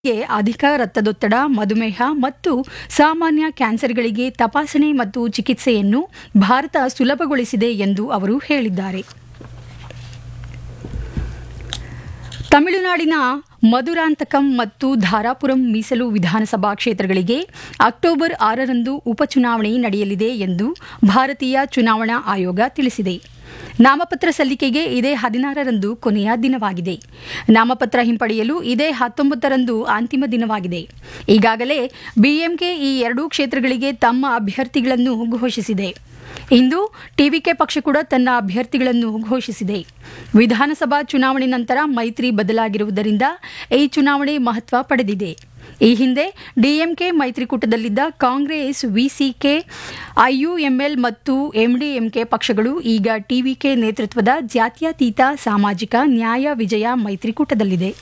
ಅಧಿಕ ರಕ್ತದೊತ್ತಡ, ಮಧುಮೇಹ ಮತ್ತು ಸಾಮಾನ್ಯ ಕ್ಯಾನ್ಸರ್ಗಳಿಗೆ ತಪಾಸಣೆ ಮತ್ತು ಚಿಕಿತ್ಸೆಯನ್ನು ಭಾರತ ಸುಲಭಗೊಳಿಸಿದೆ ಎಂದು ಅವರು ಹೇಳಿದ್ದಾರೆ. ತಮಿಳುನಾಡಿನ ಮಧುರಾಂತಕಂ ಮತ್ತು ಧಾರಾಪುರಂ ಮೀಸಲು ವಿಧಾನಸಭಾ ಕ್ಷೇತ್ರಗಳಿಗೆ ಅಕ್ಟೋಬರ್ 6ರಂದು ಉಪಚುನಾವಣೆ ನಡೆಯಲಿದೆ ಎಂದು ಭಾರತೀಯ ಚುನಾವಣಾ ಆಯೋಗ ತಿಳಿಸಿದೆ. ನಾಮಪತ್ರ ಸಲ್ಲಿಕೆಗೆ ಇದೇ 16ರಂದು ಕೊನೆಯ ದಿನವಾಗಿದೆ. ನಾಮಪತ್ರ ಹಿಂಪಡೆಯಲು ಇದೇ 19ರಂದು ಅಂತಿಮ ದಿನವಾಗಿದೆ. ಈಗಾಗಲೇ ಬಿಎಂಕೆ ಈ ಎರಡೂ ಕ್ಷೇತ್ರಗಳಿಗೆ ತಮ್ಮ ಅಭ್ಯರ್ಥಿಗಳನ್ನು ಘೋಷಿಸಿದೆ. ಇಂದು ಟಿವಿಕೆ ಪಕ್ಷ ಕೂಡ ತನ್ನ ಅಭ್ಯರ್ಥಿಗಳನ್ನು ಘೋಷಿಸಿದೆ. ವಿಧಾನಸಭಾ ಚುನಾವಣೆ ನಂತರ ಮೈತ್ರಿ ಬದಲಾಗಿರುವುದರಿಂದ ಈ ಚುನಾವಣೆ ಮಹತ್ವ ಪಡೆದಿದೆ. ಈ ಹಿಂದೆ ಡಿಎಂಕೆ ಮೈತ್ರಿಕೂಟದಲ್ಲಿದ್ದ ಕಾಂಗ್ರೆಸ್, ವಿಸಿಕೆ, ಐಯುಎಂಎಲ್ ಮತ್ತು ಎಂಡಿಎಂಕೆ ಪಕ್ಷಗಳು ಈಗ ಟಿವಿಕೆ ನೇತೃತ್ವದ ಜಾತ್ಯತೀತ ಸಾಮಾಜಿಕ ನ್ಯಾಯ ವಿಜಯ ಮೈತ್ರಿಕೂಟದಲ್ಲಿದೆ.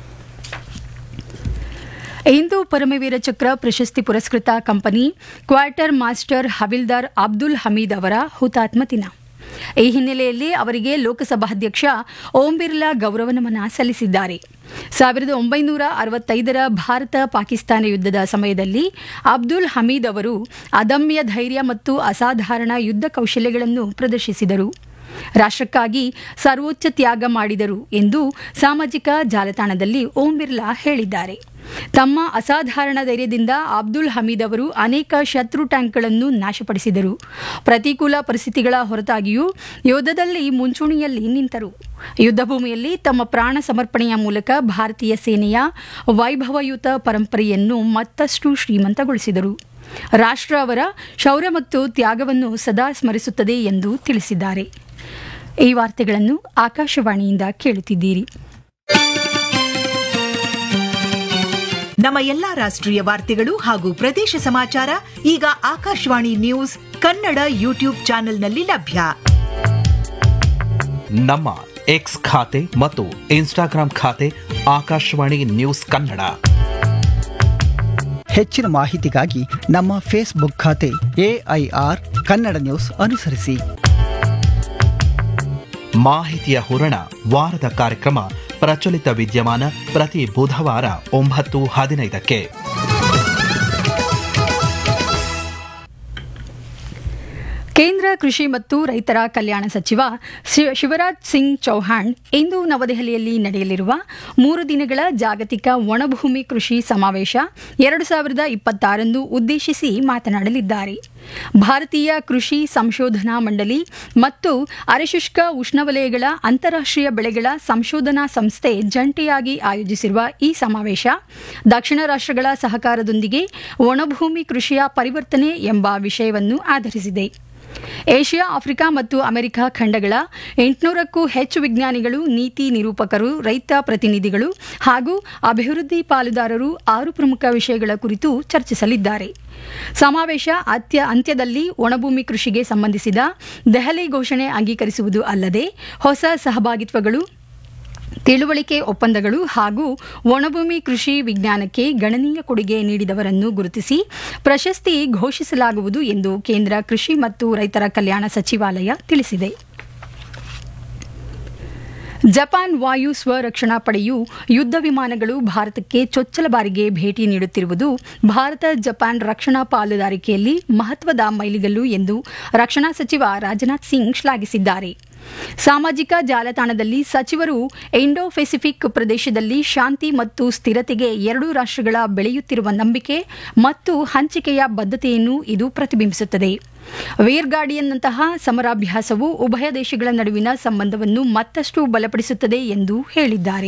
ಇಂದು ಪರಮವೀರ ಚಕ್ರ ಪ್ರಶಸ್ತಿ ಪುರಸ್ಕೃತ company quarter master havildar Abdul Hamid ಅವರ ಹುತಾತ್ಮ ದಿನ. ಈ ಹಿನ್ನೆಲೆಯಲ್ಲಿ ಅವರಿಗೆ ಲೋಕಸಭಾಧ್ಯಕ್ಷ ಓಂ ಬಿರ್ಲಾ ಗೌರವ ನಮನ ಸಲ್ಲಿಸಿದ್ದಾರೆ. 1965ರ ಭಾರತ-ಪಾಕಿಸ್ತಾನ ಯುದ್ಧದ ಸಮಯದಲ್ಲಿ ಅಬ್ದುಲ್ ಹಮೀದ್ ಅವರು ಅದಮ್ಯ ಧೈರ್ಯ ಮತ್ತು ಅಸಾಧಾರಣ ಯುದ್ಧ ಕೌಶಲ್ಯಗಳನ್ನು ಪ್ರದರ್ಶಿಸಿದರು. ರಾಷ್ಟ್ರಕ್ಕಾಗಿ ಸರ್ವೋಚ್ಚ ತ್ಯಾಗ ಮಾಡಿದರು ಎಂದು ಸಾಮಾಜಿಕ ಜಾಲತಾಣದಲ್ಲಿ ಓಂ ಬಿರ್ಲಾ ಹೇಳಿದ್ದಾರೆ. ತಮ್ಮ ಅಸಾಧಾರಣ ಧೈರ್ಯದಿಂದ ಅಬ್ದುಲ್ ಹಮೀದ್ ಅವರು ಅನೇಕ ಶತ್ರು ಟ್ಯಾಂಕ್ಗಳನ್ನು ನಾಶಪಡಿಸಿದರು. ಪ್ರತಿಕೂಲ ಪರಿಸ್ಥಿತಿಗಳ ಹೊರತಾಗಿಯೂ ಯುದ್ಧದಲ್ಲಿ ಮುಂಚೂಣಿಯಲ್ಲಿ ನಿಂತರು. ಯುದ್ಧಭೂಮಿಯಲ್ಲಿ ತಮ್ಮ ಪ್ರಾಣ ಸಮರ್ಪಣೆಯ ಮೂಲಕ ಭಾರತೀಯ ಸೇನೆಯ ವೈಭವಯುತ ಪರಂಪರೆಯನ್ನು ಮತ್ತಷ್ಟು ಶ್ರೀಮಂತಗೊಳಿಸಿದರು. ರಾಷ್ಟ್ರ ಅವರ ಶೌರ್ಯ ಮತ್ತು ತ್ಯಾಗವನ್ನು ಸದಾ ಸ್ಮರಿಸುತ್ತದೆ ಎಂದು ತಿಳಿಸಿದ್ದಾರೆ. ಈ ವಾರ್ತೆಗಳನ್ನು ಆಕಾಶವಾಣಿಯಿಂದ ಕೇಳುತ್ತಿದ್ದೀರಿ. ನಮ್ಮ ಎಲ್ಲಾ ರಾಷ್ಟ್ರೀಯ ವಾರ್ತೆಗಳು ಹಾಗೂ ಪ್ರದೇಶ ಸಮಾಚಾರ ಈಗ ಆಕಾಶವಾಣಿ ನ್ಯೂಸ್ ಕನ್ನಡ ಯೂಟ್ಯೂಬ್ ಚಾನೆಲ್ನಲ್ಲಿ ಲಭ್ಯ. ನಮ್ಮ ಎಕ್ಸ್ ಖಾತೆ ಮತ್ತು ಇನ್ಸ್ಟಾಗ್ರಾಂ ಖಾತೆ ಆಕಾಶವಾಣಿ ನ್ಯೂಸ್ ಕನ್ನಡ. ಹೆಚ್ಚಿನ ಮಾಹಿತಿಗಾಗಿ ನಮ್ಮ ಫೇಸ್ಬುಕ್ ಖಾತೆ ಎಐಆರ್ ಕನ್ನಡ ನ್ಯೂಸ್ ಅನುಸರಿಸಿ. ಮಾಹಿತಿಯ ಹೂರಣ ವಾರದ ಕಾರ್ಯಕ್ರಮ ಪ್ರಚಲಿತ ವಿದ್ಯಮಾನ ಪ್ರತಿ ಬುಧವಾರ 9:15ಕ್ಕೆ. ಕೇಂದ್ರ ಕೃಷಿ ಮತ್ತು ರೈತರ ಕಲ್ಯಾಣ ಸಚಿವ ಶಿವರಾಜ್ ಸಿಂಗ್ ಚೌಹಾಣ್ ಇಂದು ನವದೆಹಲಿಯಲ್ಲಿ ನಡೆಯಲಿರುವ 3 ದಿನಗಳ ಜಾಗತಿಕ ಒಣಭೂಮಿ ಕೃಷಿ ಸಮಾವೇಶ 2026 ಉದ್ದೇಶಿಸಿ ಮಾತನಾಡಲಿದ್ದಾರೆ. ಭಾರತೀಯ ಕೃಷಿ ಸಂಶೋಧನಾ ಮಂಡಳಿ ಮತ್ತು ಅರೆಶುಷ್ಕ ಉಷ್ಣವಲಯಗಳ ಅಂತಾರಾಷ್ಟ್ರೀಯ ಬೆಳೆಗಳ ಸಂಶೋಧನಾ ಸಂಸ್ಥೆ ಜಂಟಿಯಾಗಿ ಆಯೋಜಿಸಿರುವ ಈ ಸಮಾವೇಶ ದಕ್ಷಿಣ ರಾಷ್ಟ್ರಗಳ ಸಹಕಾರದೊಂದಿಗೆ ಒಣಭೂಮಿ ಕೃಷಿಯ ಪರಿವರ್ತನೆ ಎಂಬ ವಿಷಯವನ್ನು ಆಧರಿಸಿದೆ. ಏಷ್ಯಾ, ಆಫ್ರಿಕಾ ಮತ್ತು ಅಮೆರಿಕ ಖಂಡಗಳ 800ಕ್ಕೂ ಹೆಚ್ಚು ವಿಜ್ಞಾನಿಗಳು, ನೀತಿ ನಿರೂಪಕರು, ರೈತ ಪ್ರತಿನಿಧಿಗಳು ಹಾಗೂ ಅಭಿವೃದ್ಧಿ ಪಾಲುದಾರರು 6 ಪ್ರಮುಖ ವಿಷಯಗಳ ಕುರಿತು ಚರ್ಚಿಸಲಿದ್ದಾರೆ. ಸಮಾವೇಶ ಅಂತ್ಯದಲ್ಲಿ ಒಣಭೂಮಿ ಕೃಷಿಗೆ ಸಂಬಂಧಿಸಿದ ದೆಹಲಿ ಘೋಷಣೆ ಅಂಗೀಕರಿಸುವುದು ಅಲ್ಲದೆ ಹೊಸ ಸಹಭಾಗಿತ್ವಗಳು, ತಿಳುವಳಿಕೆ ಒಪ್ಪಂದಗಳು ಹಾಗೂ ಒಣಭೂಮಿ ಕೃಷಿ ವಿಜ್ಞಾನಕ್ಕೆ ಗಣನೀಯ ಕೊಡುಗೆ ನೀಡಿದವರನ್ನು ಗುರುತಿಸಿ ಪ್ರಶಸ್ತಿ ಘೋಷಿಸಲಾಗುವುದು ಎಂದು ಕೇಂದ್ರ ಕೃಷಿ ಮತ್ತು ರೈತರ ಕಲ್ಯಾಣ ಸಚಿವಾಲಯ ತಿಳಿಸಿದೆ. ಜಪಾನ್ ವಾಯು ಸ್ವರಕ್ಷಣಾ ಪಡೆಯು ಯುದ್ಧ ವಿಮಾನಗಳು ಭಾರತಕ್ಕೆ ಚೊಚ್ಚಲ ಬಾರಿಗೆ ಭೇಟಿ ನೀಡುತ್ತಿರುವುದು ಭಾರತ ಜಪಾನ್ ರಕ್ಷಣಾ ಪಾಲುದಾರಿಕೆಯಲ್ಲಿ ಮಹತ್ವದ ಮೈಲಿಗಲ್ಲು ಎಂದು ರಕ್ಷಣಾ ಸಚಿವ ರಾಜನಾಥ್ ಸಿಂಗ್ ಶ್ಲಾಘಿಸಿದ್ದಾರೆ. ಸಾಮಾಜಿಕ ಜಾಲತಾಣದಲ್ಲಿ ಸಚಿವರು ಇಂಡೋ ಪೆಸಿಫಿಕ್ ಪ್ರದೇಶದಲ್ಲಿ ಶಾಂತಿ ಮತ್ತು ಸ್ಥಿರತೆಗೆ ಎರಡೂ ರಾಷ್ಟ್ರಗಳ ಬೆಳೆಯುತ್ತಿರುವ ನಂಬಿಕೆ ಮತ್ತು ಹಂಚಿಕೆಯ ಬದ್ಧತೆಯನ್ನು ಇದು ಪ್ರತಿಬಿಂಬಿಸುತ್ತದೆ. ವೇರ್ ಗಾರ್ಡಿಯನ್ನಂತಹ ಸಮರಾಭ್ಯಾಸವು ಉಭಯ ದೇಶಗಳ ನಡುವಿನ ಸಂಬಂಧವನ್ನು ಮತ್ತಷ್ಟು ಬಲಪಡಿಸುತ್ತದೆ ಎಂದು ಹೇಳಿದ್ದಾರೆ.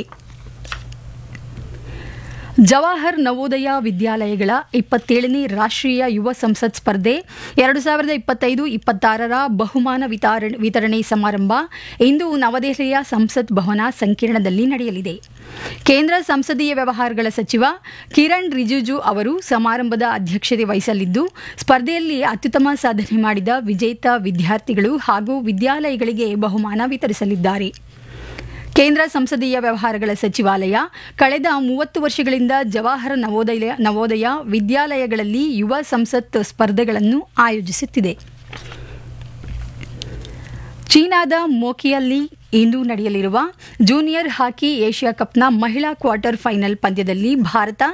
ಜವಾಹರ್ ನವೋದಯ ವಿದ್ಯಾಲಯಗಳ 27ನೇ ರಾಷ್ಟ್ರೀಯ ಯುವ ಸಂಸತ್ ಸ್ಪರ್ಧೆ 2025-26ರ ಬಹುಮಾನ ವಿತರಣೆ ಸಮಾರಂಭ ಇಂದು ನವದೆಹಲಿಯ ಸಂಸತ್ ಭವನ ಸಂಕೀರ್ಣದಲ್ಲಿ ನಡೆಯಲಿದೆ. ಕೇಂದ್ರ ಸಂಸದೀಯ ವ್ಯವಹಾರಗಳ ಸಚಿವ ಕಿರಣ್ ರಿಜಿಜು ಅವರು ಸಮಾರಂಭದ ಅಧ್ಯಕ್ಷತೆ ವಹಿಸಲಿದ್ದು, ಸ್ಪರ್ಧೆಯಲ್ಲಿ ಅತ್ಯುತ್ತಮ ಸಾಧನೆ ಮಾಡಿದ ವಿಜೇತ ವಿದ್ಯಾರ್ಥಿಗಳು ಹಾಗೂ ವಿದ್ಯಾಲಯಗಳಿಗೆ ಬಹುಮಾನ ವಿತರಿಸಲಿದ್ದಾರೆ. ಕೇಂದ್ರ ಸಂಸದೀಯ ವ್ಯವಹಾರಗಳ ಸಚಿವಾಲಯ ಕಳೆದ 30 ವರ್ಷಗಳಿಂದ ಜವಾಹರ್ ನವೋದಯ ವಿದ್ಯಾಲಯಗಳಲ್ಲಿ ಯುವ ಸಂಸತ್ ಸ್ಪರ್ಧೆಗಳನ್ನು ಆಯೋಜಿಸುತ್ತಿದೆ. ಚೀನಾದ ಮೋಕಿಯಲ್ಲಿ ಇಂದು ನಡೆಯಲಿರುವ ಜೂನಿಯರ್ ಹಾಕಿ ಏಷ್ಯಾ ಕಪ್ನ ಮಹಿಳಾ ಕ್ವಾರ್ಟರ್ ಫೈನಲ್ ಪಂದ್ಯದಲ್ಲಿ ಭಾರತ